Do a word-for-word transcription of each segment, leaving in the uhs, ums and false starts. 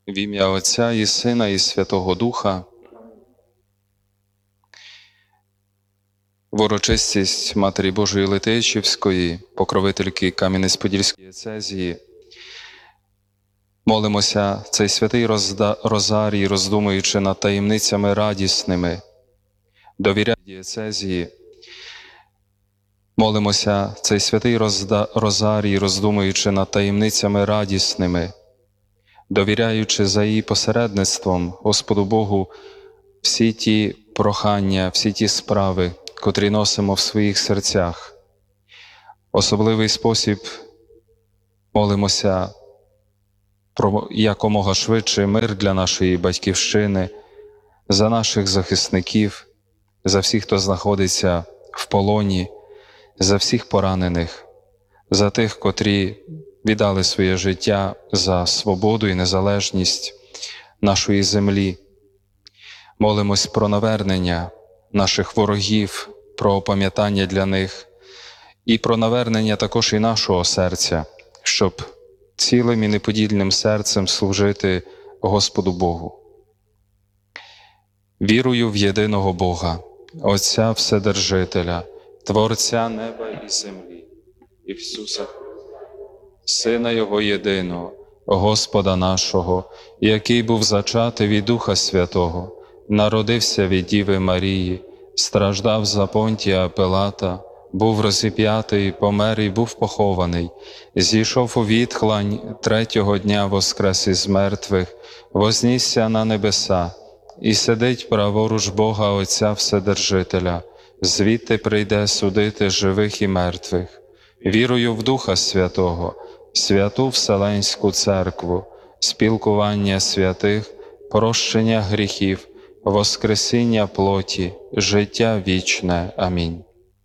В ім'я Отця і Сина, і Святого Духа. В урочистість Матері Божої Литейчівської, покровительки Кам'янець-Подільської дієцезії, молимося цей святий розда... розарій, роздумуючи над таємницями радісними, довіряємо дієцезії, молимося цей святий розда... розарій, роздумуючи над таємницями радісними, довіряючи за її посередництвом Господу Богу всі ті прохання, всі ті справи, котрі носимо в своїх серцях. Особливий спосіб молимося про якомога швидше мир для нашої Батьківщини, за наших захисників, за всіх, хто знаходиться в полоні, за всіх поранених, за тих, котрі віддали своє життя за свободу і незалежність нашої землі. Молимось про навернення наших ворогів, про опам'ятання для них і про навернення також і нашого серця, щоб цілим і неподільним серцем служити Господу Богу. Вірую в єдиного Бога, Отця Вседержителя, Творця неба і землі, Ісуса, Сина Його єдиного, Господа нашого, який був зачатий від Духа Святого, народився від Діви Марії, страждав за Понтія Пилата, був розіп'ятий, помер і був похований, зійшов у відхлань, третього дня воскрес із мертвих, вознісся на небеса і сидить праворуч Бога Отця Вседержителя, звідти прийде судити живих і мертвих. Вірую в Духа Святого, святу Вселенську Церкву, спілкування святих, прощення гріхів, воскресіння плоті, життя вічне. Амінь.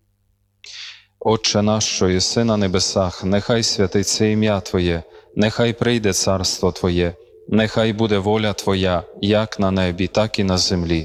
Отче наш, що єси на небесах, нехай святиться ім'я Твоє, нехай прийде царство Твоє, нехай буде воля Твоя, як на небі, так і на землі.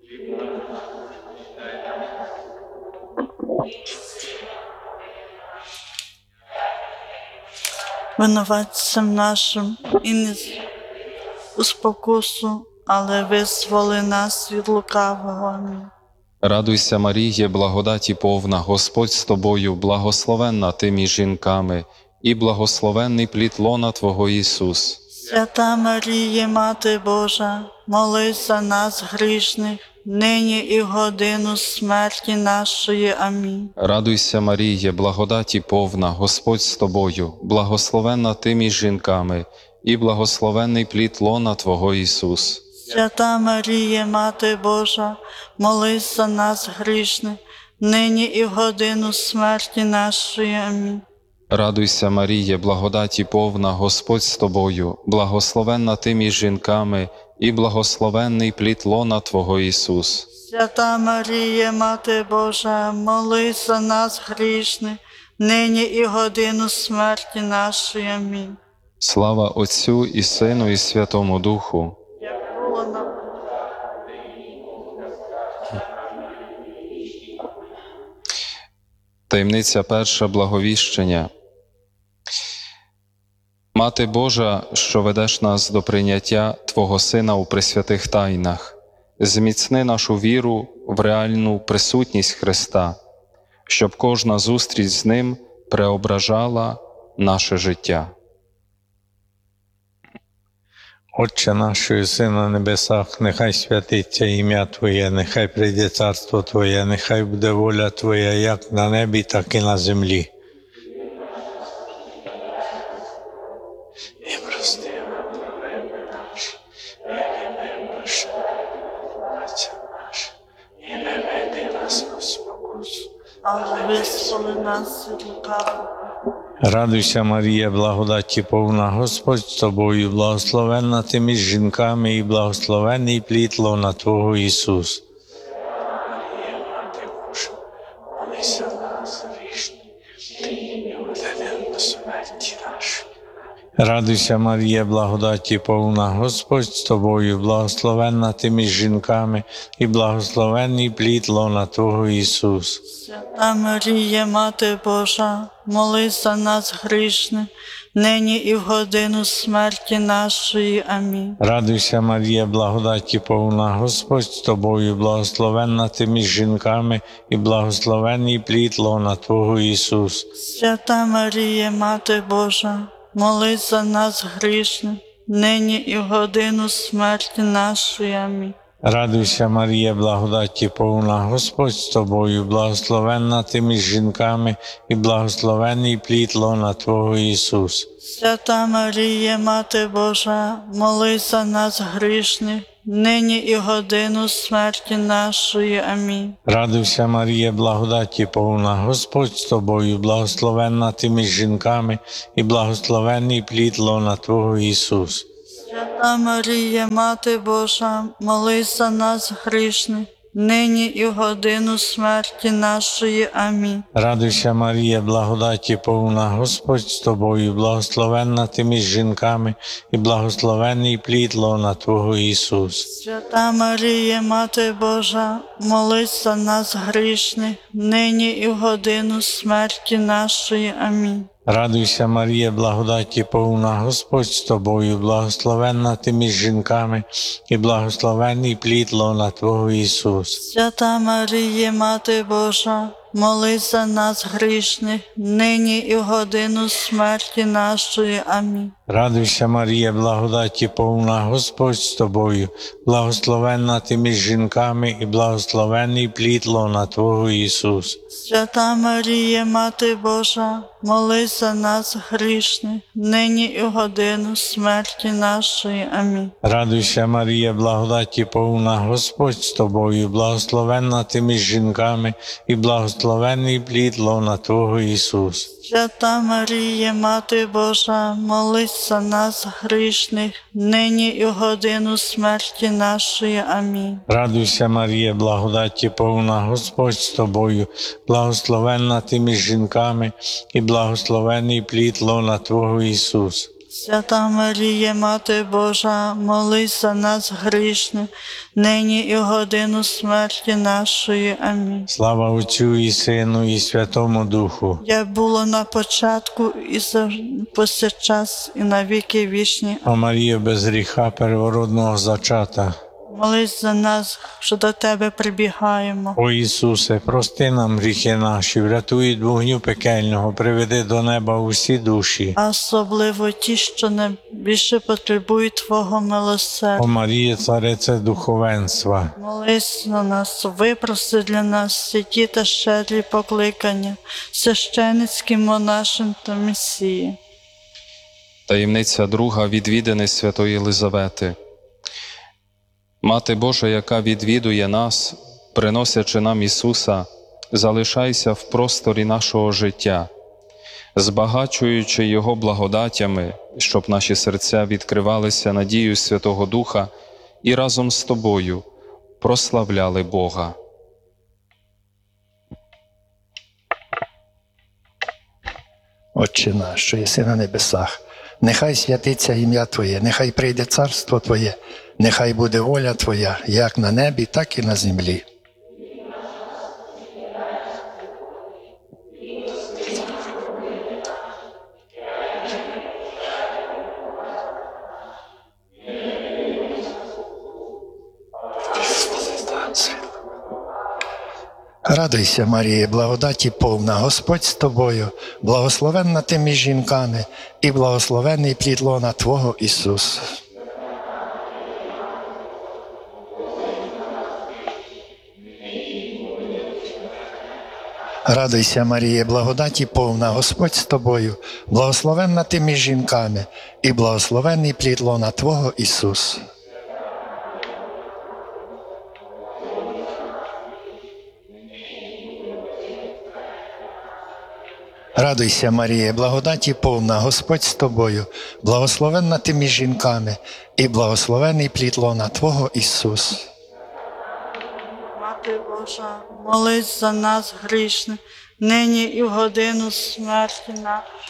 Винуватцям нашим і не у спокусу, але визволи нас від лукавого. Амінь. Радуйся, Маріє, благодаті повна, Господь з тобою, благословенна ти між жінками, і благословенний плід лона Твого Ісус. Свята Марія, Мати Божа, молись за нас грішних, нині і в годину смерті нашої. Амінь. Радуйся, Маріє, благодаті повна, Господь з тобою, благословенна ти між жінками, і благословенний плід лона Твого Ісус. Свята Марія, Мати Божа, молись за нас грішних, нині і в годину смерті нашої. Амінь. Радуйся, Маріє, благодаті повна, Господь з тобою, благословенна ти між жінками, і благословенний плід лона Твого Ісус. Свята Марія, Мати Божа, молись за нас грішних, нині і в годину смерті нашої. Амінь. Слава Отцю і Сину і Святому Духу. Як було на Таємниця перша благовіщення. Мати Божа, що ведеш нас до прийняття Твого Сина у пресвятих тайнах, зміцни нашу віру в реальну присутність Христа, щоб кожна зустріч з Ним преображала наше життя. Отче наш, що єси на небесах, нехай святиться ім'я Твоє, нехай прийде царство Твоє, нехай буде воля Твоя, як на небі, так і на землі. І прости нам провини наші, як і ми прощаємо винуватцям нашим, і не веди нас у спокусу, але визволи нас від лукавого. Радуйся, Марія, благодаті повна, Господь з тобою, благословенна ти між жінками і благословенний плід лона Твого Ісус. Марія, Мати Божа, молися за нас грішні, нині і в годину смерті нашої. Радуйся, Марія, благодаті повна, Господь з тобою, благословенна ти між жінками, і благословенний плід лона Твого Ісус. Свята Марія, Мати Божа, молись за нас грішних, нині і в годину смерті нашої. Амінь. Радуйся, Марія, благодаті повна, Господь з тобою, благословенна ти між жінками, і благословенний плід лона Твого Ісус. Свята Марія, Мати Божа, молись за нас грішних, нині і в годину смерті нашої. Амінь. Радуйся, Марія, благодаті повна, Господь з тобою, благословенна ти між жінками, і благословенний плід лона Твого Ісус. Свята Марія, Мати Божа, молись за нас грішних, нині і в годину смерті нашої. Амінь. Радуйся, Марія, благодаті повна, Господь з тобою, благословенна ти між жінками, і благословенний плід лона Твого Ісус. Свята Марія, Мати Божа, молись за нас грішних, нині і в годину смерті нашої. Амінь. Радуйся, Марія, благодаті повна, Господь з тобою, благословенна ти між жінками, і благословенний плід лона Твого Ісус. Свята Марія, Мати Божа, молись за нас грішних, нині і в годину смерті нашої. Амінь. Радуйся, Марія, благодаті повна, Господь з тобою, благословенна ти між жінками, і благословенний плід лона Твого Ісус. Свята Марія, Мати Божа, молись за нас грішних, нині і в годину смерті нашої. Амінь. Радуйся, Марія, благодаті повна, Господь з тобою, благословенна ти між жінками, і благословенний плід лона Твого Ісус. Свята Марія, Мати Божа, молись за нас грішних, нині і в годину смерті нашої. Амінь. Радуйся, Марія, благодаті повна, Господь з тобою, благословенна ти між жінками, і благословенний плід лона Твого Ісус. Свята Марія, Мати Божа, молись за нас грішних, нині і в годину смерті нашої. Амінь. Радуйся, Марія, благодаті повна, Господь з тобою, благословенна ти між жінками, і благословенний плід лона Твого Ісус. Свята Марія, Мати Божа, молись за нас грішних, нині і в годину смерті нашої. Амінь. Слава Отцю і Сину, і Святому Духу. Як було на початку, і завжди, повсякчас, і на віки вічні. О Марія, без гріха первородного зачата. Молись за нас, що до Тебе прибігаємо. О Ісусе, прости нам гріхи наші, врятуй від вогню пекельного, приведи до неба усі душі. А особливо ті, що найбільше потребують Твого О милосердя. Марія, царице духовенства. Молись на нас, випроси для нас святі та щедрі покликання, священицьким, монашим та месії. Таємниця друга відвідини святої Єлизавети. Мати Божа, яка відвідує нас, приносячи нам Ісуса, залишайся в просторі нашого життя, збагачуючи Його благодатями, щоб наші серця відкривалися надією Святого Духа і разом з Тобою прославляли Бога. Отче наш, що єси на небесах, нехай святиться ім'я Твоє, нехай прийде царство Твоє, нехай буде воля Твоя, як на небі, так і на землі. Радуйся, Марія, благодаті повна, Господь з тобою, благословенна ти між жінками, і благословенний плід лона Твого Ісус. Радуйся, Марія, благодаті повна, Господь з тобою, благословенна ти між жінками, і благословенний плід лона Твого Ісус. Радуйся, Марія, благодаті повна, Господь з тобою, благословенна ти між жінками, і благословений плід лона Твого Ісус. Мати Божа, молись за нас грішних, нині і в годину смерті нашої.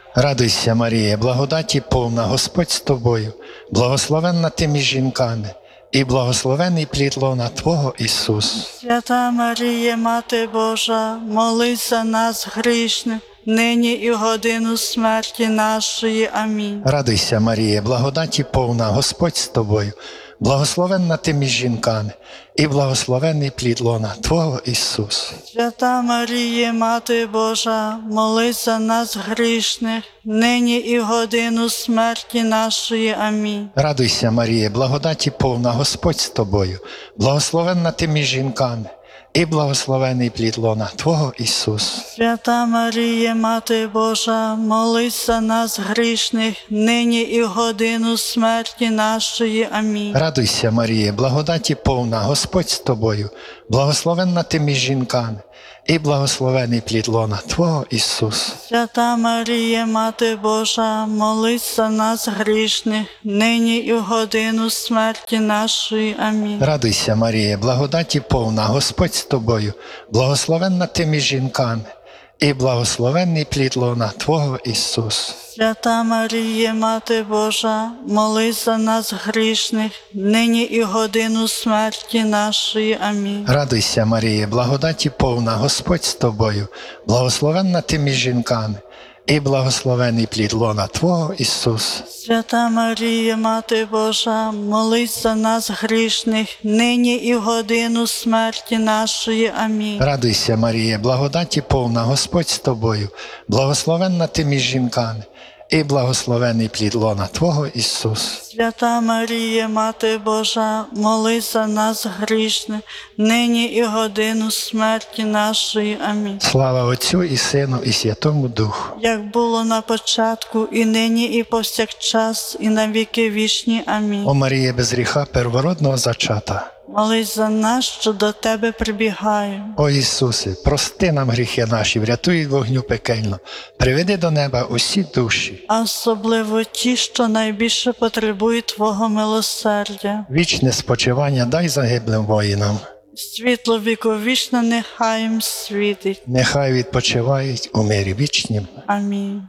Радуйся, Марія, благодаті повна, Господь з тобою, благословенна ти між жінками, і благословений плід лона Твого, Ісус. Свята Марія, Мати Божа, молись за нас грішних, нині і в годину смерті нашої. Амінь. Радуйся, Марія, благодаті повна, Господь з тобою, благословенна ти між жінками, і благословений плід лона Твого, Ісус. Свята Марія, Мати Божа, молись за нас грішних, нині і в годину смерті нашої. Амінь. Радуйся, Марія, благодаті повна, Господь з тобою, благословенна ти між жінками, і благословений плід лона Твого, Ісус. Свята Марія, Мати Божа, молись за нас грішних, нині і в годину смерті нашої. Амінь. Радуйся, Марія, благодаті повна, Господь з тобою, благословенна ти між жінками, і благословений плід лона Твого, Ісус. Свята Марія, Мати Божа, молись за нас грішних, нині і в годину смерті нашої. Амінь. Радуйся, Марія, благодаті повна, Господь з тобою, благословенна ти між жінками, і благословенний плід лона Твого, Ісус. Свята Марія, Мати Божа, молись за нас грішних, нині і в годину смерті нашої. Амінь. Радуйся, Марія, благодаті повна, Господь з тобою, благословенна ти між жінками, і благословений плід лона Твого, Ісус. Свята Марія, Мати Божа, молись за нас грішних, нині і в годину смерті нашої. Амінь. Радуйся, Марія, благодаті повна, Господь з тобою, благословенна ти між жінками, і благословений плід лона Твого, Ісус. Свята Марія, Мати Божа, молись за нас грішних, нині і в годину смерті нашої. Амінь. Слава Отцю і Сину, і Святому Духу. Як було на початку, і нині, і повсякчас, і на віки вічні. Амінь. О Марія, без гріха первородного зачата. Молись за нас, що до Тебе прибігаю. О Ісусе, прости нам гріхи наші, врятуй від вогню пекельно, приведи до неба усі душі. А особливо ті, що найбільше потребують Твого милосердя. Вічне спочивання дай загиблим воїнам. Світло віковічне нехай їм світить. Нехай відпочивають у мирі вічнім. Амінь.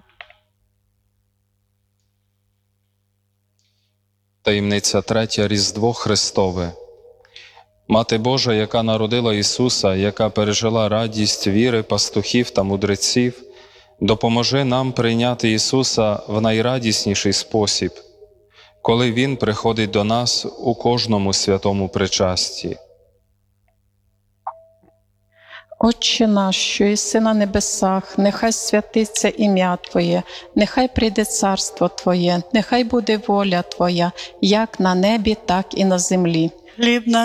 Таємниця третя. Різдво Христове. Мати Божа, яка народила Ісуса, яка пережила радість віри пастухів та мудреців, допоможи нам прийняти Ісуса в найрадісніший спосіб, коли Він приходить до нас у кожному святому причасті. Отче наш, що єси на небесах, нехай святиться ім'я Твоє, нехай прийде царство Твоє, нехай буде воля Твоя, як на небі, так і на землі. Хліб наш